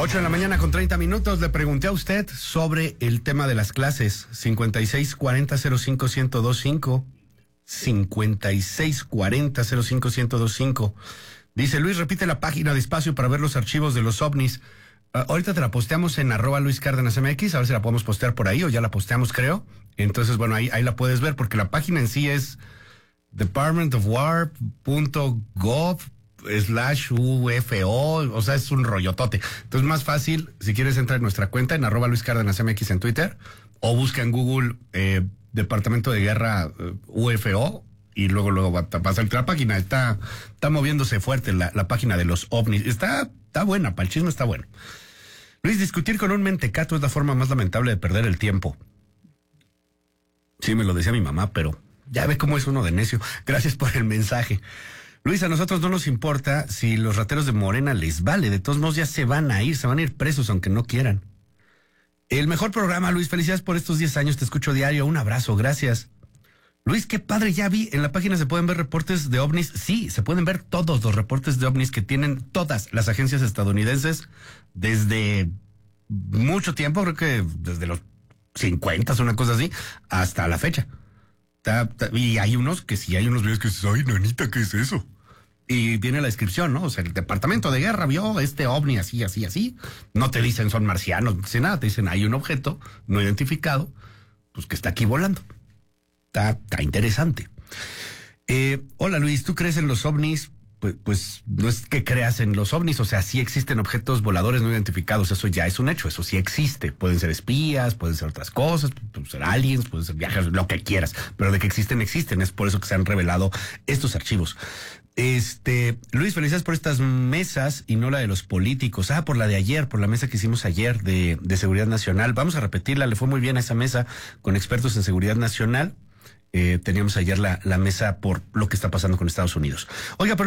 8:30 a.m. Le pregunté a usted sobre el tema de las clases. 5640-05-1025. 5640-05-1025. Dice Luis, repite la página despacio para ver los archivos de los ovnis. Ahorita te la posteamos en @LuisCárdenasMX, a ver si la podemos postear por ahí, o ya la posteamos, creo. Entonces, bueno, ahí la puedes ver, porque la página en sí es departmentofwar.gov/UFO, o sea, es un rollotote. Entonces, más fácil, si quieres entrar en nuestra cuenta en @LuisCárdenasMX en Twitter, o busca en Google Departamento de Guerra UFO, y luego va a salir la página. Está moviéndose fuerte la página de los ovnis. Está buena, para el chisme está bueno. Luis, discutir con un mentecato es la forma más lamentable de perder el tiempo. Sí, me lo decía mi mamá, pero ya ve cómo es uno de necio. Gracias por el mensaje. Luis, a nosotros no nos importa si los rateros de Morena les vale. De todos modos ya se van a ir presos aunque no quieran. El mejor programa, Luis. Felicidades por estos 10 años. Te escucho diario. Un abrazo. Gracias. Luis, qué padre, ya vi, en la página se pueden ver reportes de ovnis. Sí, se pueden ver todos los reportes de ovnis que tienen todas las agencias estadounidenses desde mucho tiempo, creo que desde los 50, una cosa así, hasta la fecha. Y hay unos videos que dices, ay, nanita, ¿qué es eso? Y viene la descripción, ¿no? O sea, el Departamento de Guerra vio este ovni así, así, así. No te dicen son marcianos, no te dicen nada, te dicen hay un objeto no identificado, pues que está aquí volando. Está interesante. Hola Luis, ¿tú crees en los ovnis? Pues no es que creas en los ovnis, o sea, sí existen objetos voladores no identificados, eso ya es un hecho, eso sí existe. Pueden ser espías, pueden ser otras cosas, pueden ser aliens, pueden ser viajeros, lo que quieras, pero de que existen, es por eso que se han revelado estos archivos. Luis, felicidades por estas mesas y no la de los políticos. Por la de ayer, por la mesa que hicimos ayer de seguridad nacional. Vamos a repetirla, le fue muy bien a esa mesa con expertos en seguridad nacional. Teníamos ayer la mesa por lo que está pasando con Estados Unidos. Oiga, pero